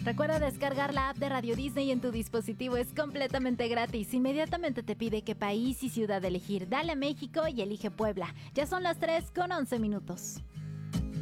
Recuerda descargar la app de Radio Disney en tu dispositivo, es completamente gratis. Inmediatamente te pide qué país y ciudad elegir. Dale a México y elige Puebla. Ya son las 3:11.